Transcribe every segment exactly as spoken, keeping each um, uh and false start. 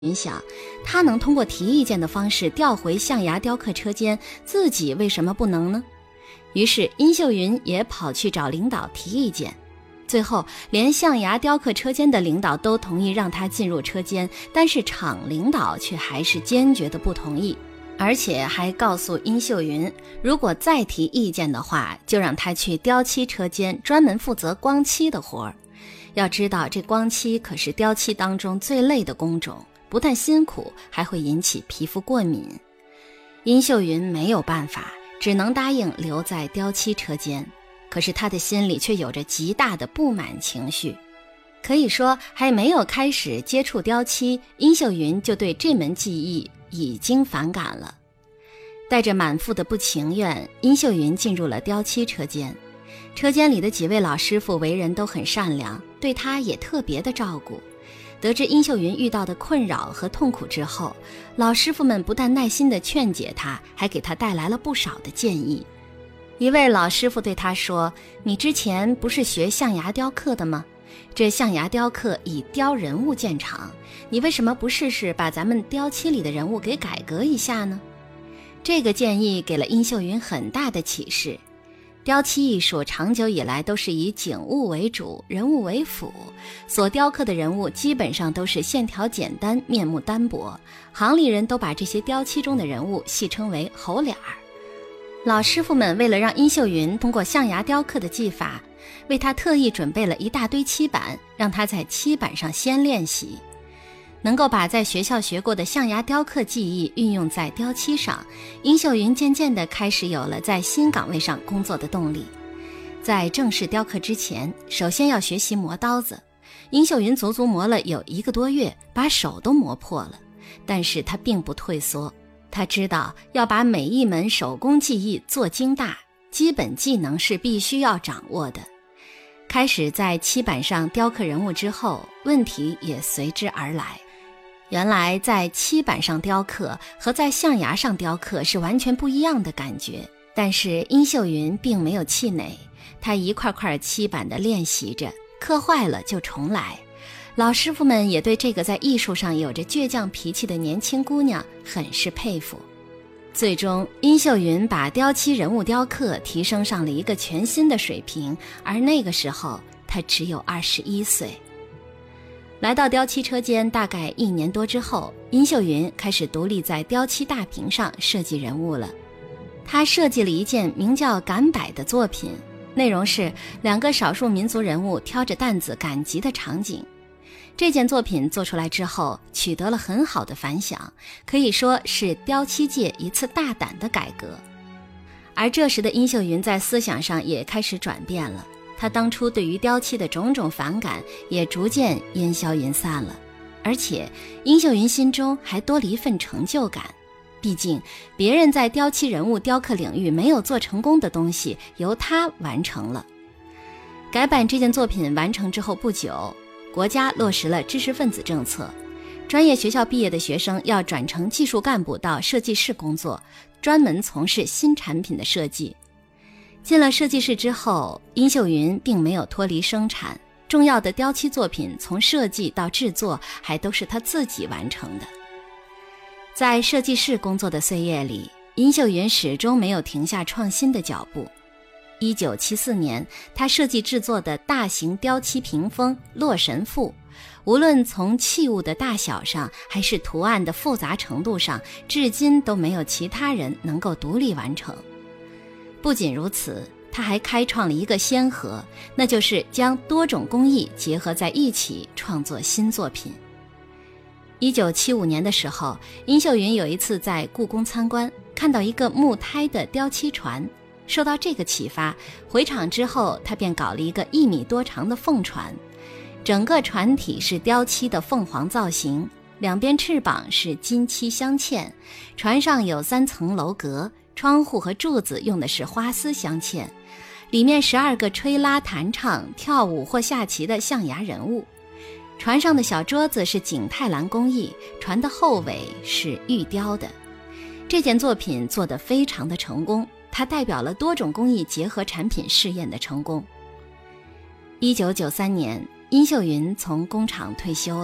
云想，他能通过提意见的方式调回象牙雕刻车间，自己为什么不能呢？于是殷秀云也跑去找领导提意见，最后连象牙雕刻车间的领导都同意让他进入车间，但是厂领导却还是坚决的不同意，而且还告诉殷秀云，如果再提意见的话，就让他去雕漆车间专门负责光漆的活儿。要知道，这光漆可是雕漆当中最累的工种，不但辛苦，还会引起皮肤过敏。殷秀云没有办法，只能答应留在雕漆车间，可是他的心里却有着极大的不满情绪。可以说，还没有开始接触雕漆，殷秀云就对这门技艺已经反感了。带着满腹的不情愿，殷秀云进入了雕漆车间。车间里的几位老师傅为人都很善良，对他也特别的照顾。得知殷秀云遇到的困扰和痛苦之后，老师傅们不但耐心地劝解他，还给他带来了不少的建议。一位老师傅对他说，你之前不是学象牙雕刻的吗？这象牙雕刻以雕人物见长，你为什么不试试把咱们雕漆里的人物给改革一下呢？这个建议给了殷秀云很大的启示。雕漆艺术长久以来都是以景物为主，人物为辅，所雕刻的人物基本上都是线条简单，面目单薄，行里人都把这些雕漆中的人物戏称为猴脸儿。老师傅们为了让殷秀云通过象牙雕刻的技法，为他特意准备了一大堆漆板，让他在漆板上先练习。能够把在学校学过的象牙雕刻技艺运用在雕漆上，殷秀云渐渐地开始有了在新岗位上工作的动力。在正式雕刻之前，首先要学习磨刀子。殷秀云足足磨了有一个多月，把手都磨破了，但是她并不退缩。她知道要把每一门手工技艺做精大，基本技能是必须要掌握的。开始在漆板上雕刻人物之后，问题也随之而来。原来在漆板上雕刻和在象牙上雕刻是完全不一样的感觉，但是殷秀云并没有气馁，她一块块漆板的练习着，刻坏了就重来。老师傅们也对这个在艺术上有着倔强脾气的年轻姑娘很是佩服。最终，殷秀云把雕漆人物雕刻提升上了一个全新的水平，而那个时候她只有二十一岁。来到雕漆车间大概一年多之后，殷秀云开始独立在雕漆大屏上设计人物了。她设计了一件名叫《赶摆》的作品，内容是两个少数民族人物挑着担子赶集的场景。这件作品做出来之后，取得了很好的反响，可以说是雕漆界一次大胆的改革。而这时的殷秀云在思想上也开始转变了。他当初对于雕漆的种种反感也逐渐烟消云散了，而且殷秀云心中还多了一份成就感。毕竟别人在雕漆人物雕刻领域没有做成功的东西，由他完成了。改版这件作品完成之后不久，国家落实了知识分子政策，专业学校毕业的学生要转成技术干部到设计室工作，专门从事新产品的设计。进了设计室之后，殷秀云并没有脱离生产，重要的雕漆作品从设计到制作还都是她自己完成的。在设计室工作的岁月里，殷秀云始终没有停下创新的脚步。一九七四年，她设计制作的大型雕漆屏风《洛神赋》，无论从器物的大小上，还是图案的复杂程度上，至今都没有其他人能够独立完成。不仅如此，他还开创了一个先河，那就是将多种工艺结合在一起创作新作品。一九七五年的时候，殷秀云有一次在故宫参观，看到一个木胎的雕漆船，受到这个启发，回厂之后他便搞了一个一米多长的凤船，整个船体是雕漆的凤凰造型，两边翅膀是金漆镶嵌，船上有三层楼阁，窗户和柱子用的是花丝镶嵌，里面十二个吹拉弹唱跳舞或下棋的象牙人物。船上的小桌子是景泰蓝工艺，船的后尾是玉雕的。这件作品做得非常的成功，它代表了多种工艺结合产品试验的成功。一九九三年，殷秀云从工厂退休了，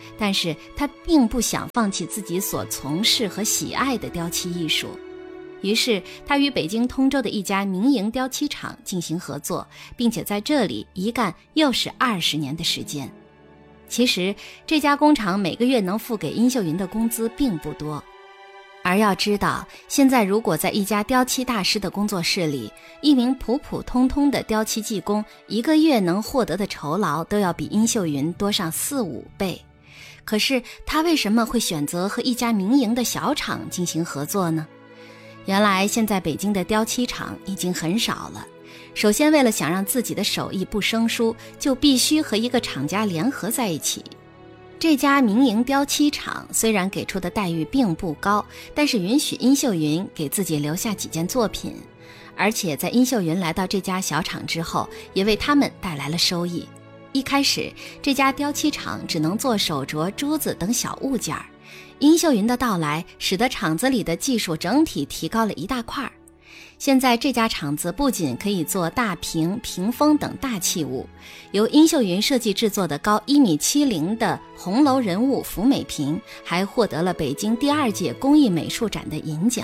但是他并不想放弃自己所从事和喜爱的雕漆艺术。于是他与北京通州的一家民营雕漆厂进行合作，并且在这里一干又是二十年的时间。其实这家工厂每个月能付给殷秀云的工资并不多，而要知道，现在如果在一家雕漆大师的工作室里，一名普普通通的雕漆技工一个月能获得的酬劳都要比殷秀云多上四五倍。可是他为什么会选择和一家民营的小厂进行合作呢？原来现在北京的雕漆厂已经很少了，首先为了想让自己的手艺不生疏，就必须和一个厂家联合在一起。这家民营雕漆厂虽然给出的待遇并不高，但是允许殷秀云给自己留下几件作品，而且在殷秀云来到这家小厂之后，也为他们带来了收益。一开始这家雕漆厂只能做手镯、珠子等小物件儿，殷秀云的到来使得厂子里的技术整体提高了一大块。现在这家厂子不仅可以做大瓶、屏风等大器物，由殷秀云设计制作的高一米七零的红楼人物福美瓶还获得了北京第二届工艺美术展的银奖。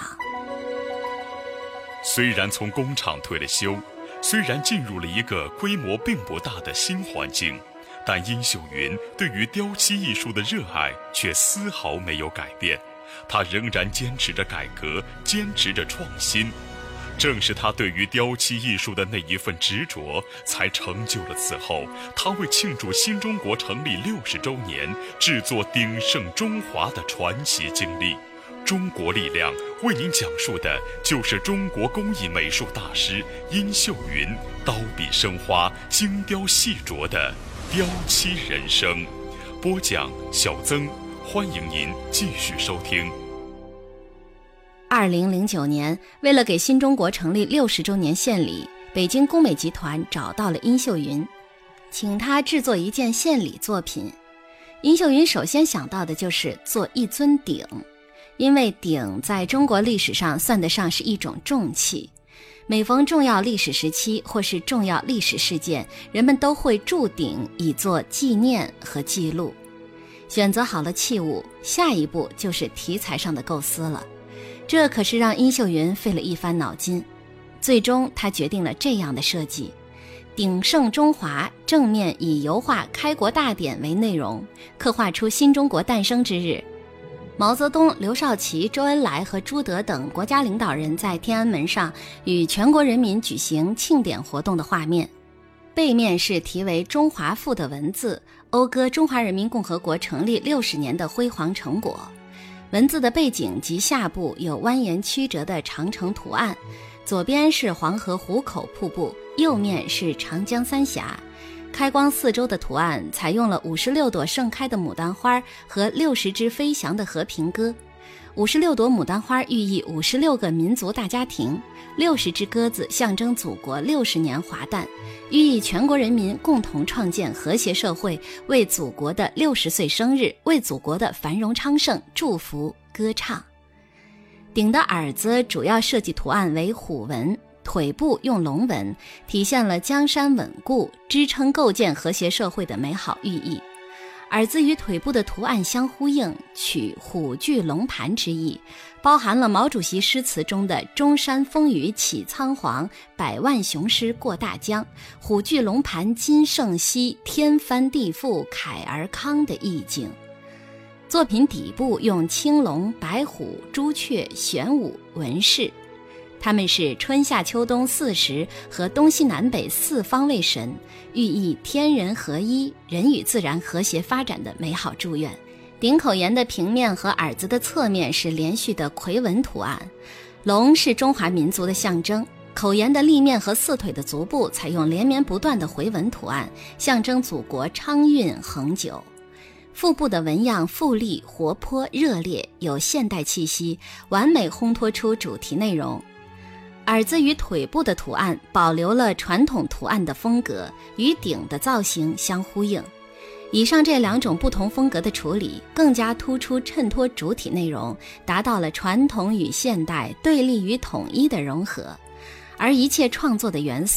虽然从工厂退了休，虽然进入了一个规模并不大的新环境，但殷秀云对于雕漆艺术的热爱却丝毫没有改变，她仍然坚持着改革，坚持着创新。正是他对于雕漆艺术的那一份执着，才成就了此后他为庆祝新中国成立六十周年制作鼎盛中华的传奇经历。中国力量为您讲述的就是中国工艺美术大师殷秀云刀笔生花、精雕细琢的雕漆人生。播讲小曾，欢迎您继续收听。 二零零九年，为了给新中国成立六十周年献礼，北京工美集团找到了殷秀云，请他制作一件献礼作品。殷秀云首先想到的就是做一尊鼎，因为鼎在中国历史上算得上是一种重器，每逢重要历史时期或是重要历史事件，人们都会铸鼎以作纪念和记录。选择好了器物，下一步就是题材上的构思了。这可是让殷秀云费了一番脑筋，最终他决定了这样的设计：鼎盛中华，正面以油画开国大典为内容，刻画出新中国诞生之日，毛泽东、刘少奇、周恩来和朱德等国家领导人在天安门上与全国人民举行庆典活动的画面。背面是题为中华赋的文字，讴歌中华人民共和国成立六十年的辉煌成果。文字的背景及下部有蜿蜒曲折的长城图案，左边是黄河壶口瀑布，右面是长江三峡。开光四周的图案采用了五十六朵盛开的牡丹花和六十只飞翔的和平鸽。五十六朵牡丹花寓意五十六个民族大家庭，六十只鸽子象征祖国六十年华诞，寓意全国人民共同创建和谐社会，为祖国的六十岁生日，为祖国的繁荣昌盛祝福歌唱。鼎的耳子主要设计图案为虎纹，腿部用龙纹，体现了江山稳固、支撑构建和谐社会的美好寓意。耳子与腿部的图案相呼应，取虎踞龙盘之意，包含了毛主席诗词中的中山风雨起苍黄，百万雄师过大江，虎踞龙盘今盛熙，天翻地覆凯而康的意境。作品底部用青龙、白虎、朱雀、玄武纹饰，他们是春夏秋冬四时和东西南北四方位神，寓意天人合一、人与自然和谐发展的美好祝愿。顶口沿的平面和耳子的侧面是连续的夔纹图案，龙是中华民族的象征，口沿的立面和四腿的足部采用连绵不断的回纹图案，象征祖国昌运恒久。腹部的纹样富丽、活泼、热烈，有现代气息，完美烘托出主题内容。耳子与腿部的图案保留了传统图案的风格，与鼎的造型相呼应。以上这两种不同风格的处理，更加突出衬托主体内容，达到了传统与现代、对立与统一的融合。而一切创作的元素，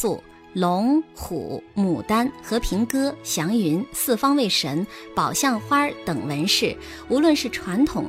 龙、虎、牡丹、和平鸽、祥云、四方位神、宝相花等纹饰，无论是传统